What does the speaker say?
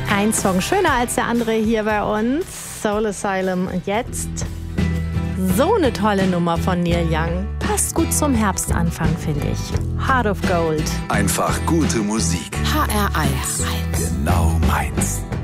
Ein Song schöner als der andere hier bei uns. Soul Asylum. Und jetzt so eine tolle Nummer von Neil Young. Passt gut zum Herbstanfang, finde ich. Heart of Gold. Einfach gute Musik. HR1. Genau meins.